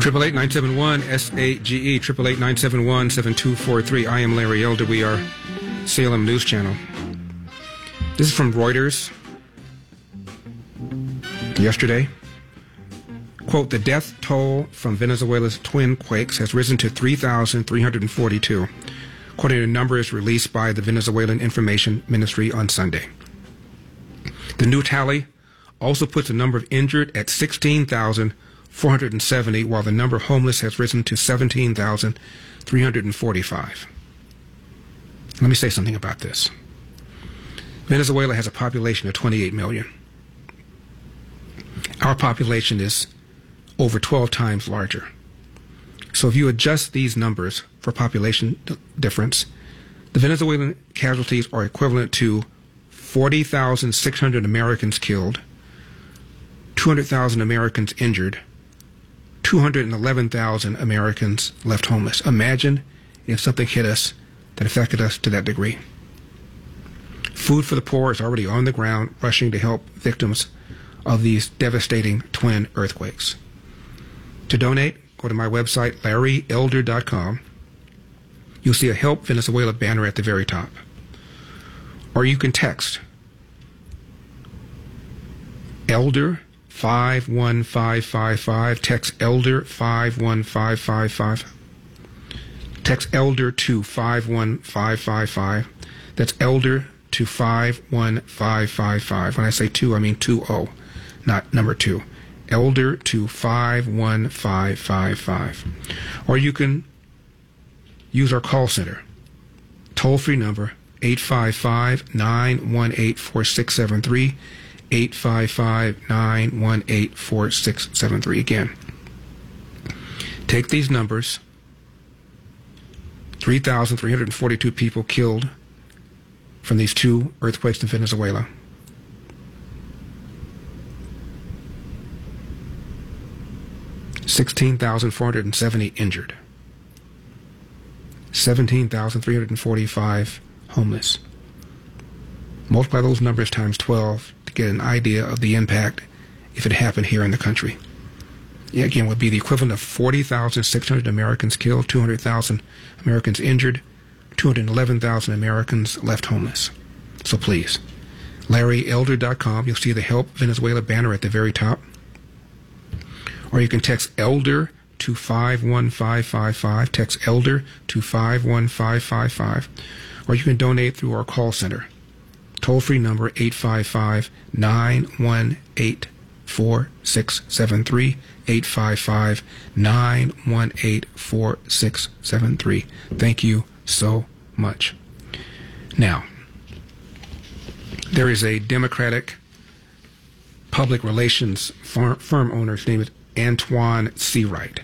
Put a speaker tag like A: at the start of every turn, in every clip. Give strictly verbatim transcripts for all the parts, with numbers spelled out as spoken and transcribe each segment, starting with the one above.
A: Triple eight nine seven one S A G E. Triple eight nine seven one seven two four three. I am Larry Elder. We are Salem News Channel. This is from Reuters. Yesterday, quote, the death toll from Venezuela's twin quakes has risen to three thousand three hundred forty-two, according to numbers released by the Venezuelan Information Ministry on Sunday. The new tally also puts the number of injured at sixteen thousand four hundred seventy, while the number of homeless has risen to seventeen thousand three hundred forty-five. Let me say something about this. Venezuela has a population of twenty-eight million. Our population is over twelve times larger. So if you adjust these numbers for population d- difference, the Venezuelan casualties are equivalent to forty thousand six hundred Americans killed, two hundred thousand Americans injured, two hundred eleven thousand Americans left homeless. Imagine if something hit us that affected us to that degree. Food for the poor is already on the ground, rushing to help victims of these devastating twin earthquakes. To donate, go to my website, larry elder dot com. You'll see a Help Venezuela banner at the very top. Or you can text Elder five one five five five. Text Elder five one five five five. Text Elder to five one five five five. That's Elder to five one five five five. When I say two, I mean two oh, not number two. Elder to five one five five five. Or you can use our call center. Toll-free number eight five five, nine one eight, four six seven three. eight five five, nine one eight, four six seven three. Again, take these numbers. three thousand three hundred forty-two people killed from these two earthquakes in Venezuela. sixteen thousand four hundred seventy injured. seventeen thousand three hundred forty-five homeless. Multiply those numbers times twelve to get an idea of the impact if it happened here in the country. Yeah, again, would be the equivalent of forty thousand six hundred Americans killed, two hundred thousand Americans injured, two hundred eleven thousand Americans left homeless. So please, larry elder dot com. You'll see the Help Venezuela banner at the very top. Or you can text Elder to five one five five five. Text Elder to five one five five five. Or you can donate through our call center. Toll-free number eight five five, nine one eight, four six seven three. eight five five, nine one eight, four six seven three. Thank you so much. Now, there is a Democratic public relations firm, firm owner. His name is Antoine Seawright.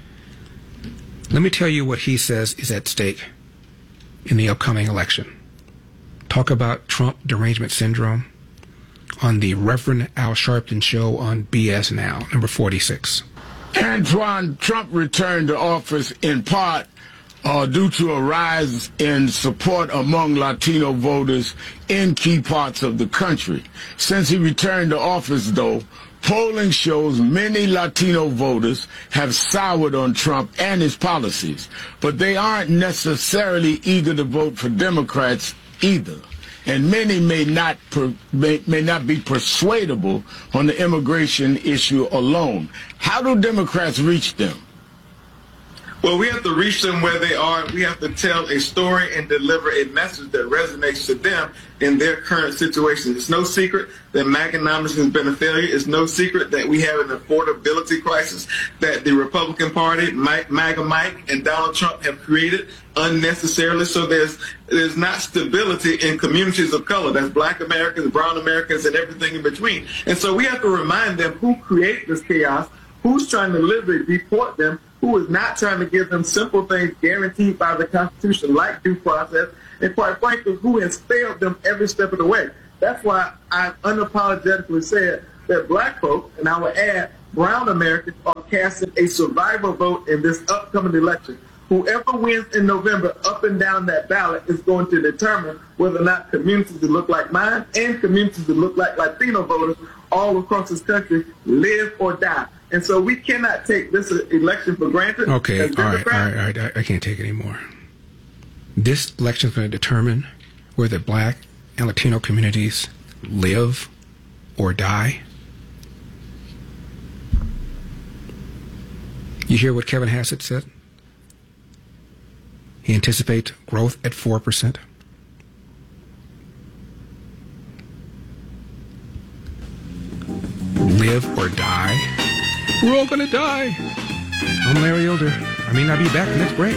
A: Let me tell you what he says is at stake in the upcoming election. Talk about Trump derangement syndrome on the Reverend Al Sharpton show on B S Now, number forty-six.
B: Antoine, Trump returned to office in part uh, due to a rise in support among Latino voters in key parts of the country. Since he returned to office, though, polling shows many Latino voters have soured on Trump and his policies, but they aren't necessarily eager to vote for Democrats either. And many may not per, may, may not be persuadable on the immigration issue alone. How do Democrats reach them?
C: Well, we have to reach them where they are. We have to tell a story and deliver a message that resonates to them in their current situation. It's no secret that Maganomics has been a failure. It's no secret that we have an affordability crisis that the Republican Party, Mike, MAGA Mike, and Donald Trump have created unnecessarily. So there's there's not stability in communities of color. That's Black Americans, Brown Americans, and everything in between. And so we have to remind them who created this chaos, who's trying to literally deport them, who is not trying to give them simple things guaranteed by the Constitution like due process, and quite frankly, who has failed them every step of the way. That's why I unapologetically said that black folks, and I would add brown Americans, are casting a survival vote in this upcoming election. Whoever wins in November up and down that ballot is going to determine whether or not communities that look like mine and communities that look like Latino voters all across this country live or die. And so we cannot take this election for granted.
A: Okay, all right, all right, all right. I, I can't take it anymore. This election is going to determine whether black and Latino communities live or die. You hear what Kevin Hassett said? He anticipates growth at four percent. Live or die? We're all going to die. I'm Larry Elder. I may not be back next break.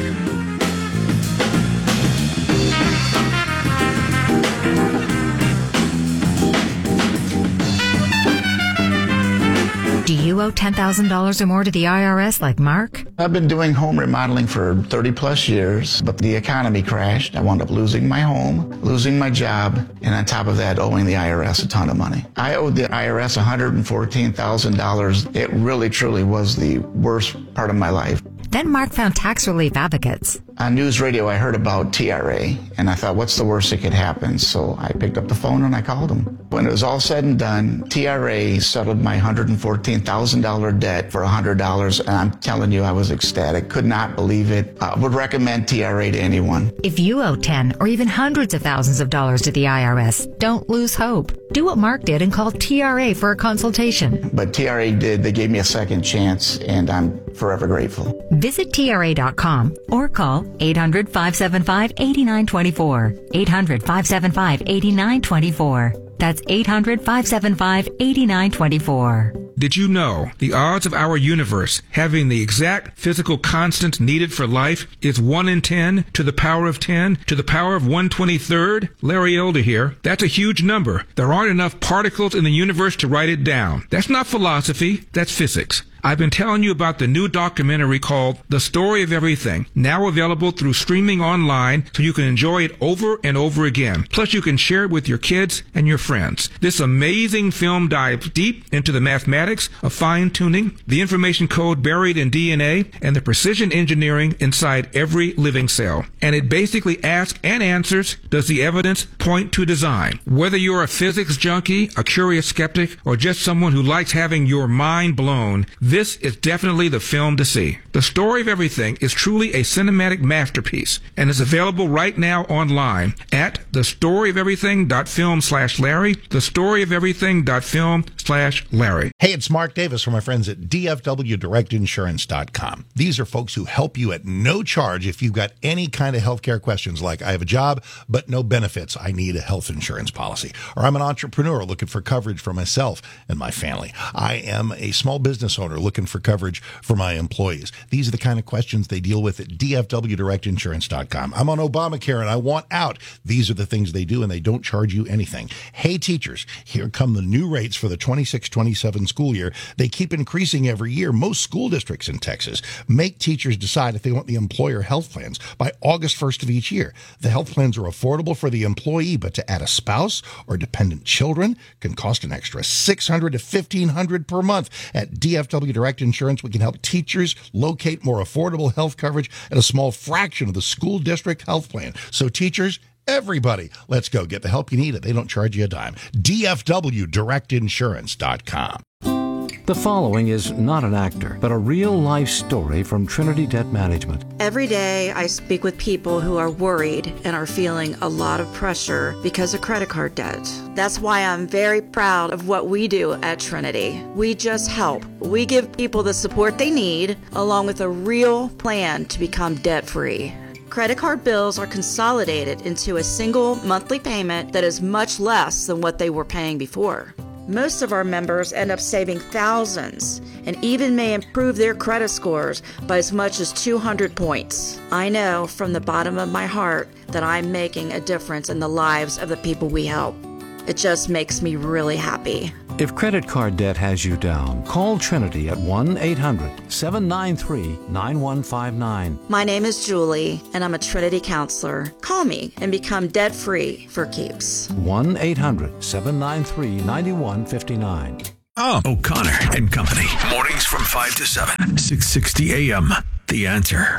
D: Do you owe ten thousand dollars or more to the I R S like Mark?
E: I've been doing home remodeling for thirty plus years, but the economy crashed. I wound up losing my home, losing my job, and on top of that, owing the I R S a ton of money. I owed the I R S one hundred fourteen thousand dollars. It really, truly was the worst part of my life.
D: Then Mark found tax relief advocates.
E: On news radio, I heard about T R A, and I thought, what's the worst that could happen? So I picked up the phone and I called them. When it was all said and done, T R A settled my one hundred fourteen thousand dollars debt for one hundred dollars, and I'm telling you, I was ecstatic. Could not believe it. I would recommend T R A to anyone.
D: If you owe ten or even hundreds of thousands of dollars to the I R S, don't lose hope. Do what Mark did and call T R A for a consultation.
E: But T R A did. They gave me a second chance, and I'm forever grateful.
D: Visit T R A dot com or call eight hundred, five seven five, eight nine two four. eight hundred, five seven five, eight nine two four. That's eight hundred, five seven five, eight nine two four.
A: Did you know the odds of our universe having the exact physical constant needed for life is one in ten to the power of ten to the power of one twenty-third? Larry Elder here. That's a huge number. There aren't enough particles in the universe to write it down. That's not philosophy. That's physics. I've been telling you about the new documentary called The Story of Everything, now available through streaming online so you can enjoy it over and over again. Plus, you can share it with your kids and your friends. This amazing film dives deep into the mathematics of fine-tuning, the information code buried in D N A, and the precision engineering inside every living cell. And it basically asks and answers, does the evidence point to design? Whether you're a physics junkie, a curious skeptic, or just someone who likes having your mind blown, this is definitely the film to see. The Story of Everything is truly a cinematic masterpiece and is available right now online at thestoryoferything.film slash Larry, thestoryoferything.film slash Larry.
F: Hey, it's Mark Davis from my friends at D F W Direct Insurance dot com. These are folks who help you at no charge if you've got any kind of healthcare questions like I have a job but no benefits. I need a health insurance policy. Or I'm an entrepreneur looking for coverage for myself and my family. I am a small business owner looking for coverage for my employees. These are the kind of questions they deal with at D F W Direct Insurance dot com. I'm on Obamacare and I want out. These are the things they do, and they don't charge you anything. Hey, teachers, here come the new rates for the twenty-six twenty-seven school year. They keep increasing every year. Most school districts in Texas make teachers decide if they want the employer health plans by August first of each year. The health plans are affordable for the employee, but to add a spouse or dependent children can cost an extra six hundred dollars to fifteen hundred dollars per month. At D F W Direct Insurance, we can help teachers locate more affordable health coverage at a small fraction of the school district health plan. So teachers, everybody, let's go get the help you need. They don't charge you a dime. D F W Direct Insurance dot com.
G: The following is not an actor, but a real-life story from Trinity Debt Management.
H: Every day I speak with people who are worried and are feeling a lot of pressure because of credit card debt. That's why I'm very proud of what we do at Trinity. We just help. We give people the support they need, along with a real plan to become debt-free. Credit card bills are consolidated into a single monthly payment that is much less than what they were paying before. Most of our members end up saving thousands and even may improve their credit scores by as much as two hundred points. I know from the bottom of my heart that I'm making a difference in the lives of the people we help. It just makes me really happy.
G: If credit card debt has you down, call Trinity at one eight hundred, seven nine three, nine one five nine.
H: My name is Julie, and I'm a Trinity counselor. Call me and become debt-free for keeps.
G: one eight hundred, seven nine three, nine one five nine.
I: Oh, O'Connor and Company. Mornings from five to seven. six sixty A M. The Answer.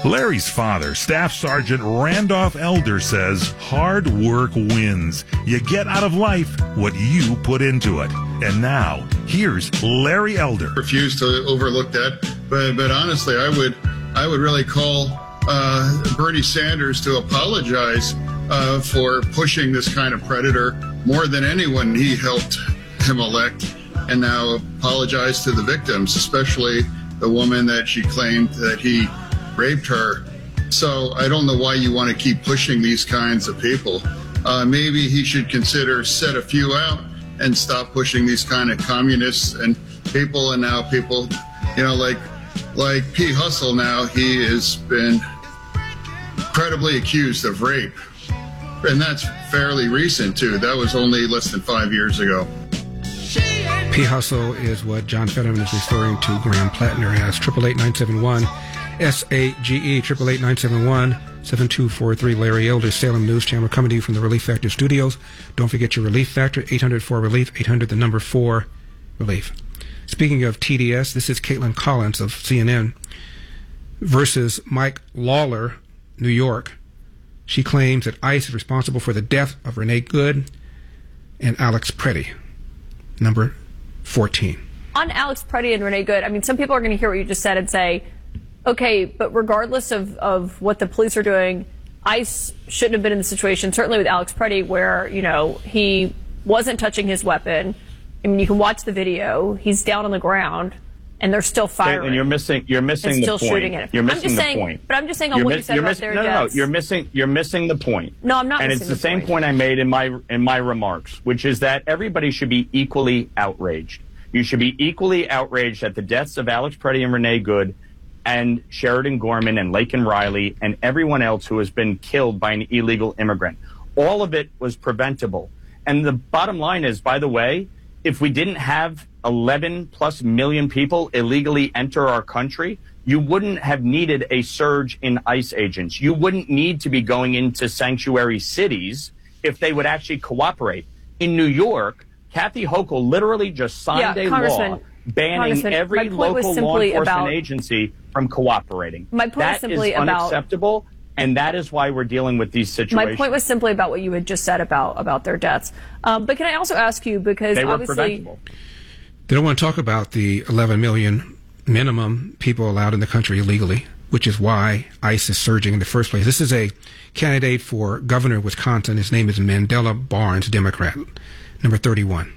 J: Larry's father, Staff Sergeant Randolph Elder, says hard work wins. You get out of life what you put into it. And now, here's Larry Elder.
K: Refuse to overlook that, but but honestly, I would I would really call uh, Bernie Sanders to apologize uh, for pushing this kind of predator more than anyone he helped him elect, and now apologize to the victims, especially the woman that she claimed that he raped her. So I don't know why you want to keep pushing these kinds of people. Uh, maybe he should consider set a few out and stop pushing these kind of communists and people. And now people, you know, like like P. Hustle now, he has been credibly accused of rape. And that's fairly recent, too. That was only less than five years ago.
A: P. Hustle is what John Fetterman is referring to Graham Plattner as. triple eight nine seven one S A G E, triple eight nine seven one seven two four three. Larry Elder, Salem News Channel, coming to you from the Relief Factor studios. Don't forget your Relief Factor, eight hundred four relief, eight hundred the number four relief. Speaking of T D S, this is Caitlin Collins of C N N versus Mike Lawler, New York. She claims that ICE is responsible for the death of Renee Good and Alex Preddy. Number fourteen.
L: On Alex Preddy and Renee Good, I mean, some people are going to hear what you just said and say, okay, but regardless of, of what the police are doing, ICE shouldn't have been in the situation, certainly with Alex Preddy, where, you know, he wasn't touching his weapon. I mean, you can watch the video. He's down on the ground, and they're still firing.
M: And you're missing, you're missing
L: and
M: the
L: still
M: point.
L: shooting at him.
M: You're missing
L: I'm just
M: the
L: saying,
M: point.
L: But I'm just saying on
M: you're
L: what
M: miss,
L: you said about
M: miss,
L: their
M: no,
L: deaths.
M: No, no, you're missing, you're missing the point.
L: No, I'm not
M: And
L: missing
M: it's the,
L: the
M: same
L: point.
M: point I made in my in my remarks, which is that everybody should be equally outraged. You should be equally outraged at the deaths of Alex Preddy and Renee Good and Sheridan Gorman and Laken Riley and everyone else who has been killed by an illegal immigrant. All of it was preventable. And the bottom line is, by the way, if we didn't have eleven plus million people illegally enter our country, you wouldn't have needed a surge in ICE agents. You wouldn't need to be going into sanctuary cities if they would actually cooperate. In New York, Kathy Hochul literally just signed
L: Yeah,
M: a law banning every local law enforcement
L: about,
M: agency from cooperating.
L: My point
M: that
L: was simply
M: is
L: about
M: unacceptable, and that is why we're dealing with these situations.
L: My point was simply about what you had just said about about their deaths. Um, but can I also ask you, because
M: they were
L: obviously
M: preventable.
A: They don't want to talk about the eleven million minimum people allowed in the country illegally, which is why ICE is surging in the first place. This is a candidate for governor of Wisconsin. His name is Mandela Barnes, Democrat, number thirty-one.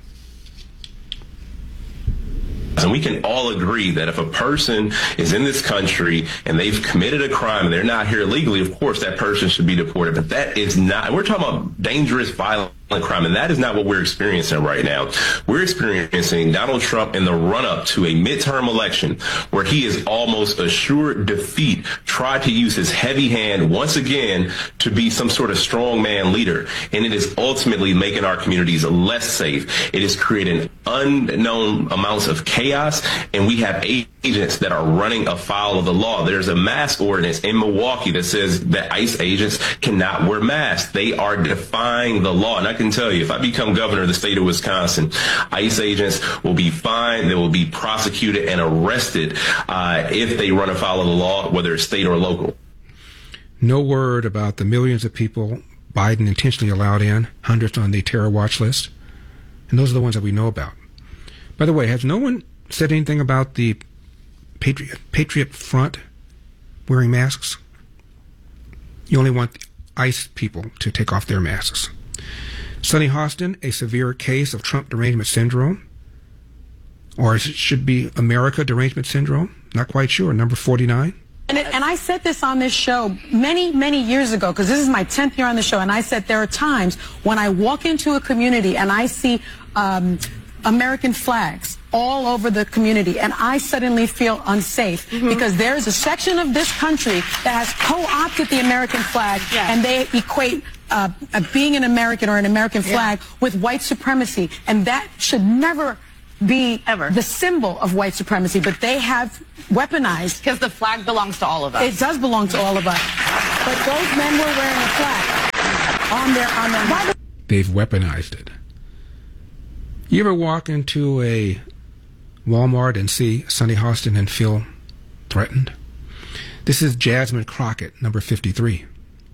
N: And we can all agree that if a person is in this country and they've committed a crime and they're not here legally, of course that person should be deported. But that is not, we're talking about dangerous, violent crime, and that is not what we're experiencing right now. We're experiencing Donald Trump in the run-up to a midterm election where he is almost assured defeat, tried to use his heavy hand once again to be some sort of strongman leader. And it is ultimately making our communities less safe. It is creating unknown amounts of chaos, and we have agents that are running afoul of the law. There's a mask ordinance in Milwaukee that says that ICE agents cannot wear masks. They are defying the law. And I can tell you, if I become governor of the state of Wisconsin, ICE agents will be fined, they will be prosecuted and arrested uh, if they run afoul of the law, whether it's state or local.
A: No word about the millions of people Biden intentionally allowed in, hundreds on the terror watch list. And those are the ones that we know about. By the way, has no one said anything about the Patriot, Patriot Front wearing masks? You only want ICE people to take off their masks. Sonny Hostin, a severe case of Trump derangement syndrome. Or it should be America derangement syndrome. Not quite sure. Number forty-nine.
O: And, it, and I said this on this show many, many years ago, because this is my tenth year on the show, and I said there are times when I walk into a community and I see um, American flags all over the community, and I suddenly feel unsafe mm-hmm. because there's a section of this country that has co-opted the American flag, yeah. and they equate uh, uh, being an American or an American flag yeah. with white supremacy, and that should never be ever the symbol of white supremacy, but they have weaponized.
P: Because the flag belongs to all of us.
O: It does belong to all of us. But those men were wearing a flag on their on their.
A: They've weaponized it. You ever walk into a Walmart and see Sonny Hostin and feel threatened? This is Jasmine Crockett, number fifty-three.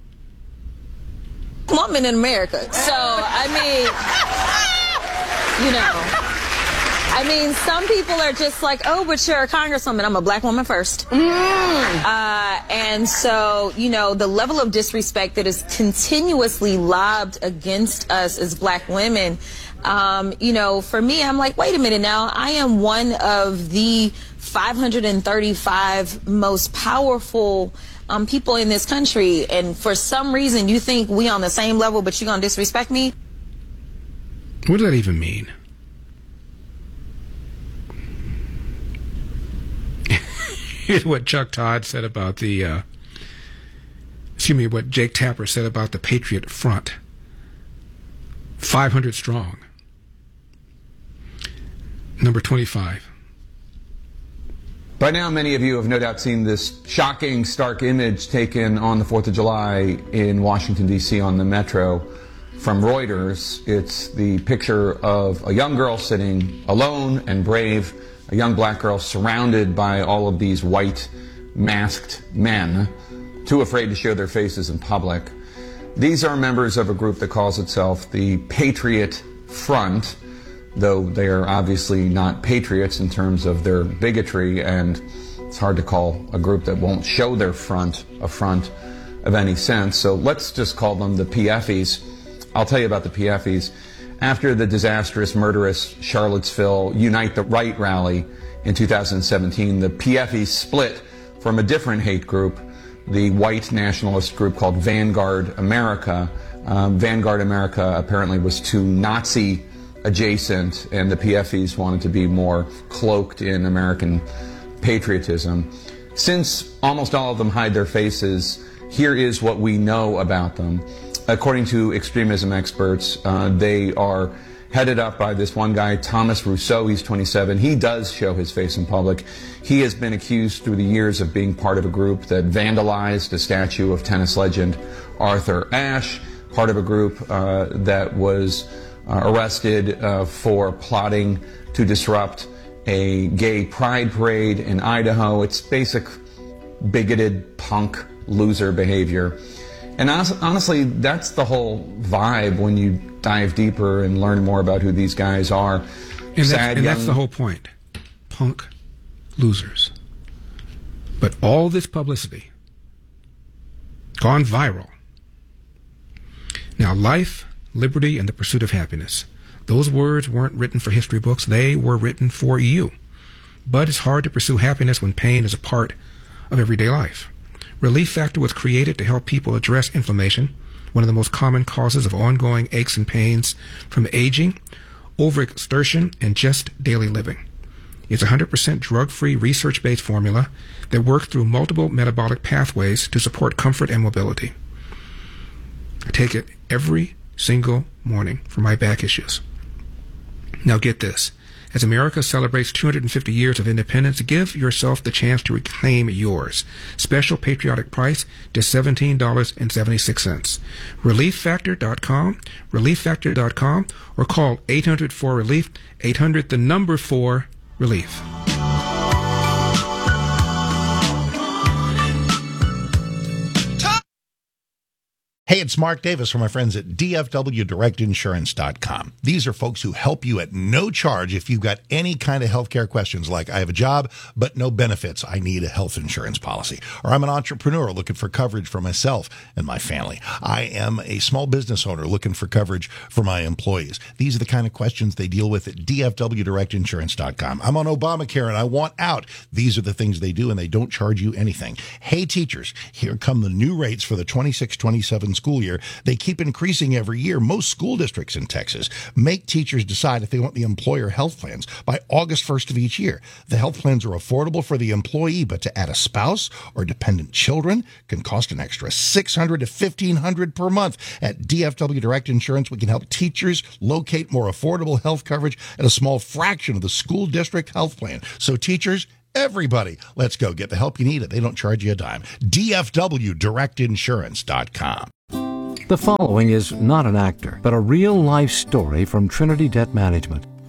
P: Woman in America. So, I mean, you know, I mean, some people are just like, oh, but you're a congresswoman. I'm a black woman first. Mm. Uh, and so, you know, the level of disrespect that is continuously lobbed against us as black women, um, you know, for me, I'm like, wait a minute now. I am one of the five hundred thirty-five most powerful Um, people in this country, and for some reason you think we on the same level, but you're gonna disrespect me?
A: What does that even mean? Here's what Chuck Todd said about the, uh, excuse me, what Jake Tapper said about the Patriot Front. five hundred strong. Number twenty-five.
Q: By now, many of you have no doubt seen this shocking, stark image taken on the fourth of July in Washington, D C on the Metro from Reuters. It's the picture of a young girl sitting alone and brave, a young black girl surrounded by all of these white, masked men, too afraid to show their faces in public. These are members of a group that calls itself the Patriot Front, though they are obviously not patriots in terms of their bigotry, and it's hard to call a group that won't show their front a front of any sense. So let's just call them the P F Es. I'll tell you about the P F Es. After the disastrous, murderous Charlottesville Unite the Right rally in two thousand seventeen, the P F Es split from a different hate group, the white nationalist group called Vanguard America. Um, Vanguard America apparently was too Nazi adjacent, and the P F Es wanted to be more cloaked in American patriotism. Since almost all of them hide their faces, here is what we know about them. According to extremism experts, uh, they are headed up by this one guy, Thomas Rousseau. He's twenty-seven. He does show his face in public. He has been accused through the years of being part of a group that vandalized a statue of tennis legend Arthur Ashe, part of a group uh, that was Uh, arrested uh, for plotting to disrupt a gay pride parade in Idaho. It's basic bigoted punk loser behavior. And honest, honestly, that's the whole vibe when you dive deeper and learn more about who these guys are.
A: And, that's,
Q: Sad
A: and
Q: young...
A: that's the whole point. Punk losers. But all this publicity, gone viral. Now, life, liberty, and the pursuit of happiness. Those words weren't written for history books. They were written for you. But it's hard to pursue happiness when pain is a part of everyday life. Relief Factor was created to help people address inflammation, one of the most common causes of ongoing aches and pains from aging, overexertion, and just daily living. It's a one hundred percent drug-free, research-based formula that works through multiple metabolic pathways to support comfort and mobility. I take it every single morning for my back issues. Now get this. As America celebrates two hundred fifty years of independence, give yourself the chance to reclaim yours. Special patriotic price, just seventeen dollars and seventy-six cents. relief factor dot com, relief factor dot com, or call eight hundred four relief, eight hundred the number four relief.
F: Hey, it's Mark Davis from my friends at D F W direct insurance dot com. These are folks who help you at no charge if you've got any kind of healthcare questions like I have a job but no benefits. I need a health insurance policy. Or I'm an entrepreneur looking for coverage for myself and my family. I am a small business owner looking for coverage for my employees. These are the kind of questions they deal with at D F W direct insurance dot com. I'm on Obamacare and I want out. These are the things they do, and they don't charge you anything. Hey, teachers, here come the new rates for the twenty-six twenty-seven school year. They keep increasing every year. Most school districts in Texas make teachers decide if they want the employer health plans by August first of each year. The health plans are affordable for the employee, but to add a spouse or dependent children can cost an extra six hundred dollars to fifteen hundred dollars per month. At D F W Direct Insurance, we can help teachers locate more affordable health coverage at a small fraction of the school district health plan. So teachers, everybody, let's go get the help you need. They don't charge you a dime. D F W direct insurance dot com.
G: The following is not an actor, but a real-life story from Trinity Debt Management.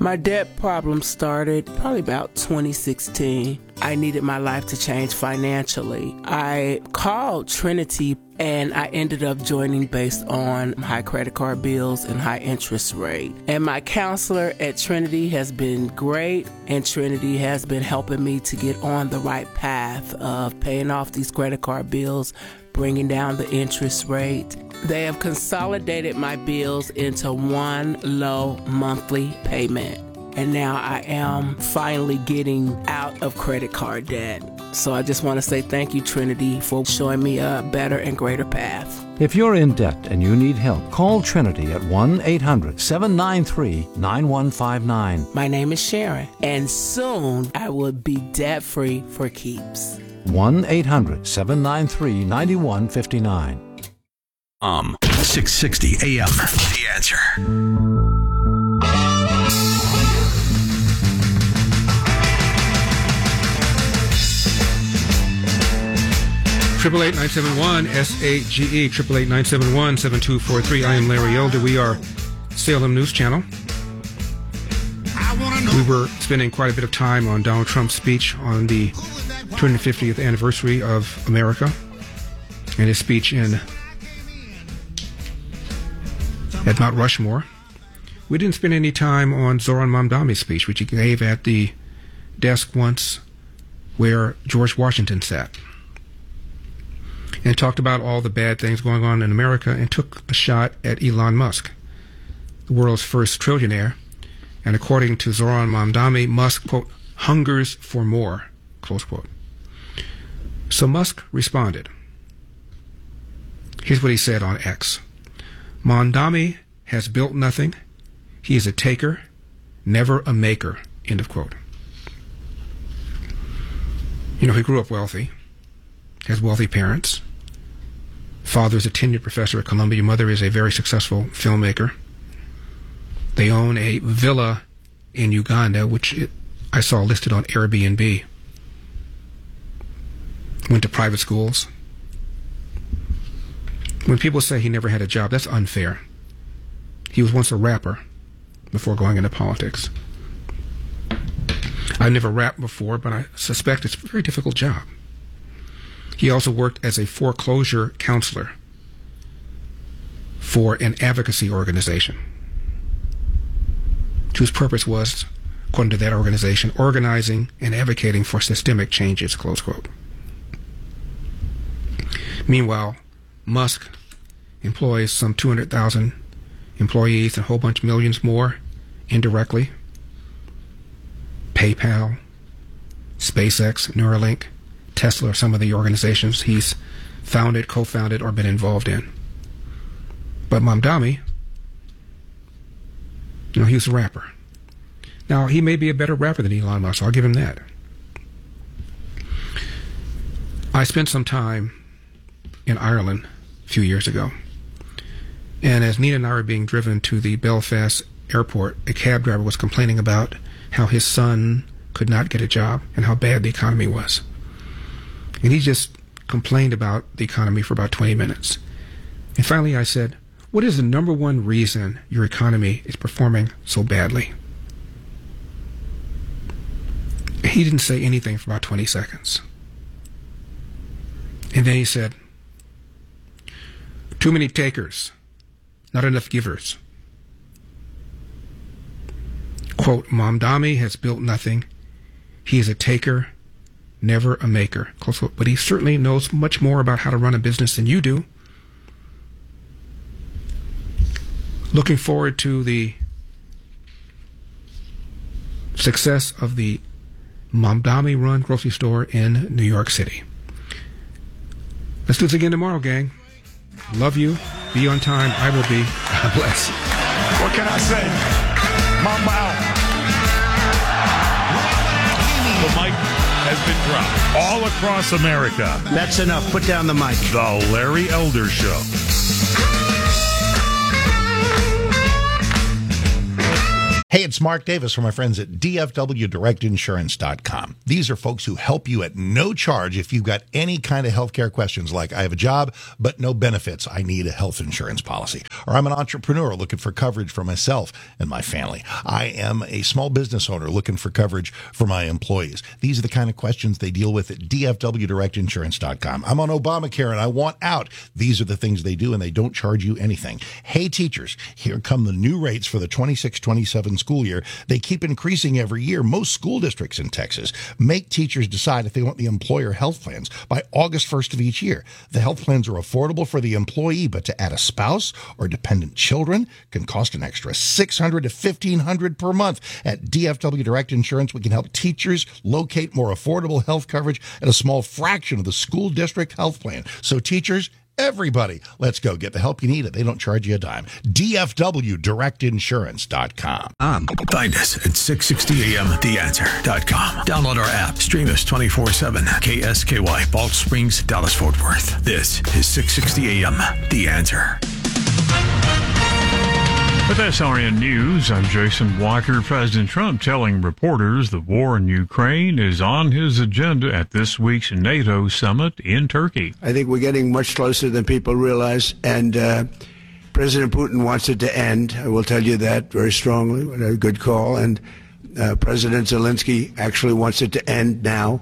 R: My debt problem started probably about twenty sixteen. I needed my life to change financially. I called Trinity and I ended up joining based on high credit card bills and high interest rate. And my counselor at Trinity has been great, and Trinity has been helping me to get on the right path of paying off these credit card bills, bringing down the interest rate. They have consolidated my bills into one low monthly payment. And now I am finally getting out of credit card debt. So I just want to say thank you, Trinity, for showing me a better and greater path.
G: If you're in debt and you need help, call Trinity at one eight hundred seven nine three nine one five nine.
R: My name is Sharon, and soon I will be debt-free for keeps.
G: one eight hundred seven nine three nine one five nine.
I: Um, six sixty A M. The Answer.
A: Triple eight nine seven one S A G E. Triple eight nine seven one seven two four three. I am Larry Elder. We are Salem News Channel. We were spending quite a bit of time on Donald Trump's speech on the two hundred fiftieth anniversary of America and his speech in at Mount Rushmore. We didn't spend any time on Zoran Mamdani's speech, which he gave at the desk once where George Washington sat, and talked about all the bad things going on in America and took a shot at Elon Musk, the world's first trillionaire. And according to Zoran Mamdani, Musk, quote, hungers for more, close quote. So Musk responded. Here's what he said on X. Mamdani has built nothing. He is a taker, never a maker, end of quote. You know, he grew up wealthy, has wealthy parents. Father is a tenured professor at Columbia. Mother is a very successful filmmaker. They own a villa in Uganda, which it, I saw listed on Airbnb. Went to private schools. When people say he never had a job, that's unfair. He was once a rapper before going into politics. I've never rapped before, but I suspect it's a very difficult job. He also worked as a foreclosure counselor for an advocacy organization, whose purpose was, according to that organization, organizing and advocating for systemic changes, close quote. Meanwhile, Musk employs some two hundred thousand employees and a whole bunch millions more indirectly. PayPal, SpaceX, Neuralink, Tesla are some of the organizations he's founded, co-founded, or been involved in. But Mamdani, you know, he was a rapper. Now, he may be a better rapper than Elon Musk. I'll give him that. I spent some time in Ireland a few years ago. And as Nina and I were being driven to the Belfast airport, a cab driver was complaining about how his son could not get a job and how bad the economy was. And he just complained about the economy for about twenty minutes. And finally I said, what is the number one reason your economy is performing so badly? He didn't say anything for about twenty seconds. And then he said, too many takers, not enough givers. Quote, Mamdani has built nothing. He is a taker, never a maker. Close quote. But he certainly knows much more about how to run a business than you do. Looking forward to the success of the Mamdani-run grocery store in New York City. Let's do this again tomorrow, gang. Love you. Be on time. I will be. God bless.
J: What can I say? Mamba out. The mic has been dropped all across America.
S: That's enough. Put down the mic.
J: The Larry Elder Show.
F: Hey, Hey, it's Mark Davis from my friends at D F W Direct Insurance dot com. These are folks who help you at no charge if you've got any kind of healthcare questions like, I have a job, but no benefits. I need a health insurance policy. Or I'm an entrepreneur looking for coverage for myself and my family. I am a small business owner looking for coverage for my employees. These are the kind of questions they deal with at D F W Direct Insurance dot com. I'm on Obamacare and I want out. These are the things they do, and they don't charge you anything. Hey, teachers, here come the new rates for the twenty-six twenty-seven school year. They keep increasing every year. Most school districts in Texas make teachers decide if they want the employer health plans by August first of each year. The health plans are affordable for the employee, but to add a spouse or dependent children can cost an extra six hundred dollars to fifteen hundred dollars per month. At D F W Direct Insurance, we can help teachers locate more affordable health coverage at a small fraction of the school district health plan. So teachers, everybody, let's go get the help you need. They don't charge you a dime. D F W Direct Insurance dot com.
I: Um, find us at six sixty A M the answer dot com. Download our app. Stream us twenty-four seven. K S K Y, Balch Springs, Dallas, Fort Worth. This is six sixty A M The Answer.
T: With S R N News, I'm Jason Walker. President Trump telling reporters the war in Ukraine is on his agenda at this week's NATO summit in Turkey.
S: I think we're getting much closer than people realize, and uh, President Putin wants it to end. I will tell you that very strongly. What a good call. And uh, President Zelensky actually wants it to end now.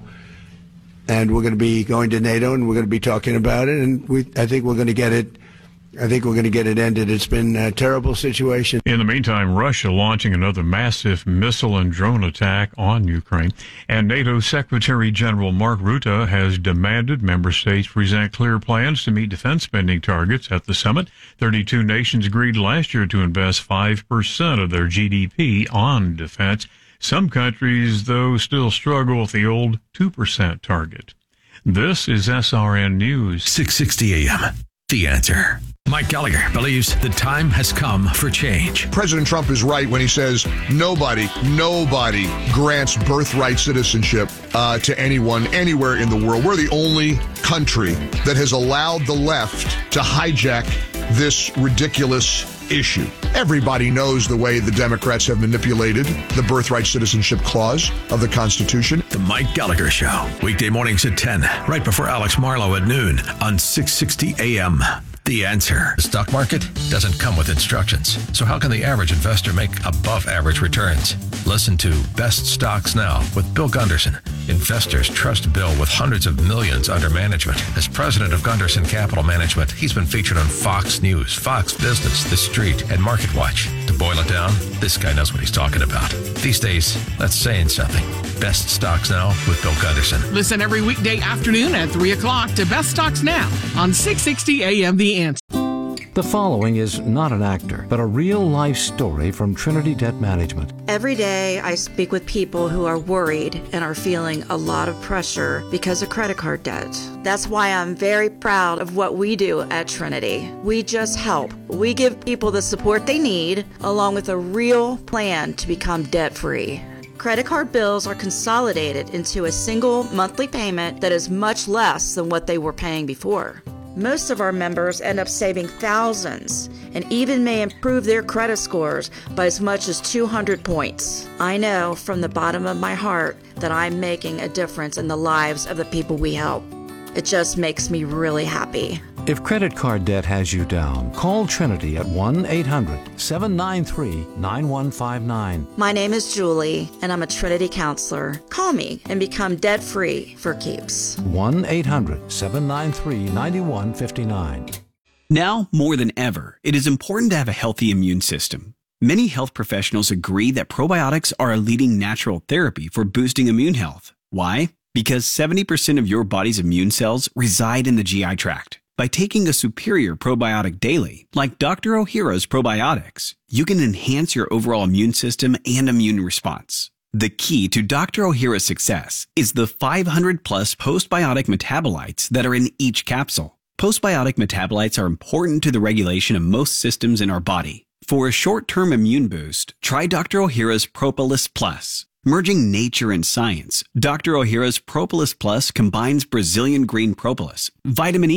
S: And we're going to be going to NATO, and we're going to be talking about it, and we, I think we're going to get it I think we're going to get it ended. It's been a terrible situation.
T: In the meantime, Russia launching another massive missile and drone attack on Ukraine. And NATO Secretary General Mark Rutte has demanded member states present clear plans to meet defense spending targets at the summit. thirty-two nations agreed last year to invest five percent of their G D P on defense. Some countries, though, still struggle with the old two percent target. This is S R N News.
I: six sixty A M The Answer. Mike Gallagher believes the time has come for change.
U: President Trump is right when he says nobody, nobody grants birthright citizenship uh, to anyone anywhere in the world. We're the only country that has allowed the left to hijack this ridiculous issue. Everybody knows the way the Democrats have manipulated the birthright citizenship clause of the Constitution.
I: The Mike Gallagher Show, weekday mornings at ten, right before Alex Marlowe at noon on six sixty A M The Answer. The stock market doesn't come with instructions. So how can the average investor make above average returns? Listen to Best Stocks Now with Bill Gunderson. Investors trust Bill with hundreds of millions under management. As president of Gunderson Capital Management, he's been featured on Fox News, Fox Business, The Street, and Market Watch. To boil it down, this guy knows what he's talking about. These days, that's saying something. Best Stocks Now with Bill Gunderson.
V: Listen every weekday afternoon at three o'clock to Best Stocks Now on six sixty A M The Answer.
G: The following is not an actor, but a real-life story from Trinity Debt Management.
H: Every day I speak with people who are worried and are feeling a lot of pressure because of credit card debt. That's why I'm very proud of what we do at Trinity. We just help. We give people the support they need, along with a real plan to become debt-free. Credit card bills are consolidated into a single monthly payment that is much less than what they were paying before. Most of our members end up saving thousands and even may improve their credit scores by as much as two hundred points. I know from the bottom of my heart that I'm making a difference in the lives of the people we help. It just makes me really happy.
G: If credit card debt has you down, call Trinity at one eight hundred seven nine three nine one five nine.
H: My name is Julie, and I'm a Trinity counselor. Call me and become debt-free for keeps.
G: one eight hundred seven nine three nine one five nine.
W: Now, more than ever, it is important to have a healthy immune system. Many health professionals agree that probiotics are a leading natural therapy for boosting immune health. Why? Because seventy percent of your body's immune cells reside in the G I tract. By taking a superior probiotic daily, like Doctor Ohhira's probiotics, you can enhance your overall immune system and immune response. The key to Doctor Ohhira's success is the five hundred plus postbiotic metabolites that are in each capsule. Postbiotic metabolites are important to the regulation of most systems in our body. For a short-term immune boost, try Doctor Ohhira's Propolis Plus. Merging nature and science, Doctor Ohhira's Propolis Plus combines Brazilian green propolis, vitamin E,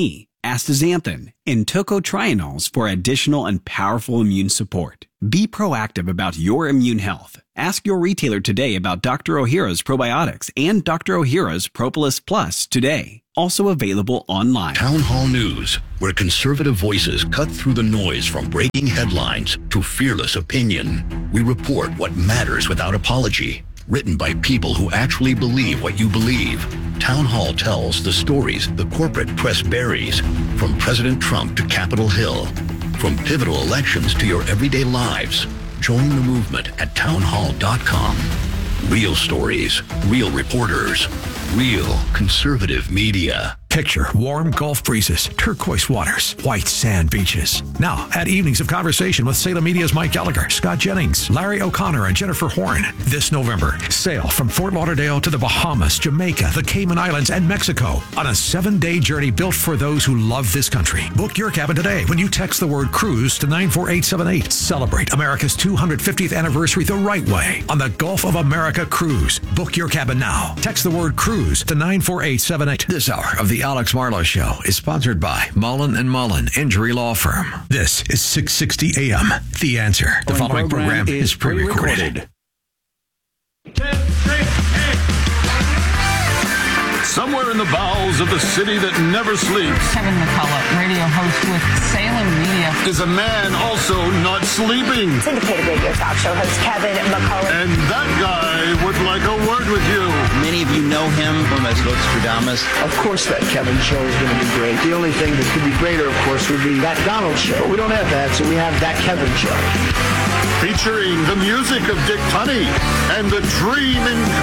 W: astaxanthin, and tocotrienols for additional and powerful immune support. Be proactive about your immune health. Ask your retailer today about Doctor Ohhira's probiotics and Doctor Ohhira's Propolis Plus today. Also available online.
B: Town Hall News, where conservative voices cut through the noise from breaking headlines to fearless opinion. We report what matters without apology. Written by people who actually believe what you believe. Town Hall tells the stories the corporate press buries, from President Trump to Capitol Hill, from pivotal elections to your everyday lives. Join the movement at town hall dot com. Real stories, real reporters, real conservative media.
I: Picture warm Gulf breezes, turquoise waters, white sand beaches. Now, add evenings of conversation with Salem Media's Mike Gallagher, Scott Jennings, Larry O'Connor, and Jennifer Horn. This November, sail from Fort Lauderdale to the Bahamas, Jamaica, the Cayman Islands, and Mexico on a seven-day journey built for those who love this country. Book your cabin today when you text the word cruise to nine four eight seven eight. Celebrate America's two hundred fiftieth anniversary the right way on the Gulf of America Cruise. Book your cabin now. Text the word cruise to nine four eight seven eight. This hour of the Alex Marlowe Show is sponsored by Mullen and Mullen Injury Law Firm. This is six sixty A M. The Answer. The following program, program is pre-recorded.
C: Somewhere in the bowels of the city that never sleeps,
E: Kevin McCullough, radio host with Salem Media,
C: is a man also not sleeping.
X: Syndicated radio talk show host Kevin McCullough.
C: And that guy would like a word with you.
Y: Many of you know him from as Nostradamus.
Z: Of course that Kevin show is going to be great. The only thing that could be greater, of course, would be that Donald show. But we don't have that, so we have that Kevin show.
C: Featuring the music of Dick Tunney and the dreaming